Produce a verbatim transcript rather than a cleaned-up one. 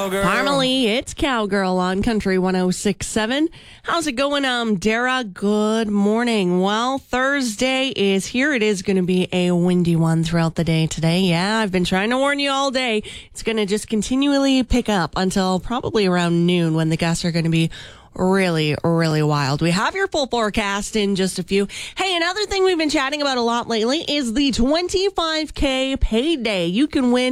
cowgirl. Parmalee, it's Cowgirl on Country one oh six point seven. How's it going, um, Dara? Good morning. Well, Thursday is here. It is going to be a windy one throughout the day today. Yeah, I've been trying to warn you all day. It's going to just continually pick up until probably around noon when the gusts are going to be really, really wild. We have your full forecast in just a few. Hey, another thing we've been chatting about a lot lately is the twenty-five K payday. You can win